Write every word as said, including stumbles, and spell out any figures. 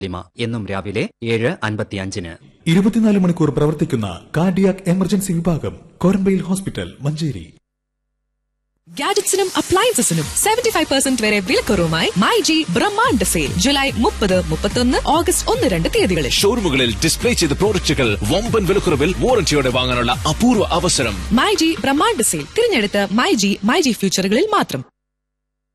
എന്നും രാവിലെ ഏഴ് അൻപത്തിയഞ്ചിന്. ഇരുപത്തിനാല് മണിക്കൂർ പ്രവർത്തിക്കുന്ന കാർഡിയാക് എമർജൻസി വിഭാഗം, Korambayil hospital, Manjeri. ഗാഡ്ജറ്റ്സിനും അപ്ലയൻസസിനും seventy five percent വരെ വിലക്കുറവുമായി my G Brahmanda sale July മുപ്പത് മുപ്പത്തൊന്ന് ഓഗസ്റ്റ് ഒന്ന് രണ്ട് തീയതികളിൽ. ഷോറൂമുകളിൽ ഡിസ്പ്ലേ ചെയ്ത പ്രോഡക്റ്റുകൾ വമ്പൻ വിലക്കുറവിൽ വാറന്റിയോടെ വാങ്ങാനുള്ള അപൂർവ അവസരം. മൈ ജി ബ്രഹ്മാണ്ഡ സെയിൽ തിരഞ്ഞെടുത്ത മൈ ജി മൈ ജി ഫ്യൂച്ചറുകളിൽ മാത്രം.